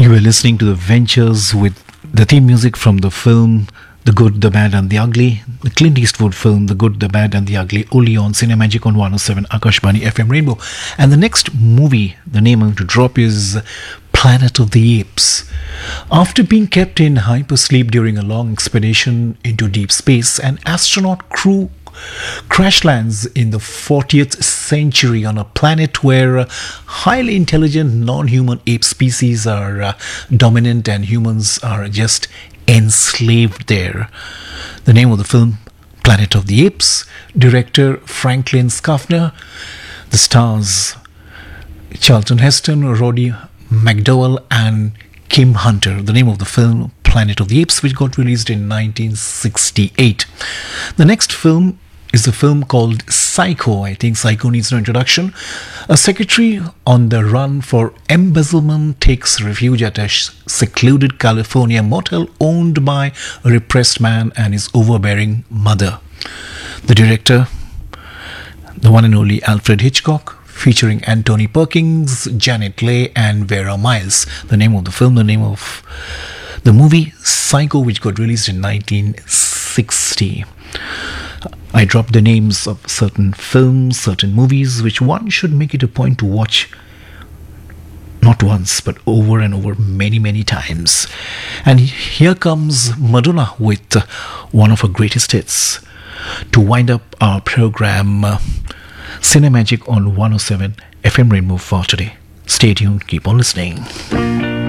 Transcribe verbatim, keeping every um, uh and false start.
You were listening to The Ventures with the theme music from the film The Good, the Bad and the Ugly, the Clint Eastwood film The Good, the Bad and the Ugly, only on Cinemagic on one oh seven Akashbani F M Rainbow. And the next movie, the name I'm going to drop is Planet of the Apes. After being kept in hypersleep during a long expedition into deep space, an astronaut crew crash lands in the fortieth century on a planet where uh, highly intelligent non-human ape species are uh, dominant and humans are just enslaved there. The name of the film, Planet of the Apes. Director Franklin Schaffner. The stars Charlton Heston, Roddy McDowall and Kim Hunter. The name of the film, Planet of the Apes, which got released in nineteen sixty-eight. The next film is a film called Psycho. I think Psycho needs no introduction. A secretary on the run for embezzlement takes refuge at a secluded California motel owned by a repressed man and his overbearing mother. The director, the one and only Alfred Hitchcock, featuring Anthony Perkins, Janet Leigh and Vera Miles. The name of the film, the name of the movie, Psycho, which got released in nineteen sixty. I dropped the names of certain films, certain movies, which one should make it a point to watch not once, but over and over many, many times. And here comes Madonna with one of her greatest hits to wind up our program, uh, Cinemagic on one oh seven F M Rainbow for today. Stay tuned, keep on listening.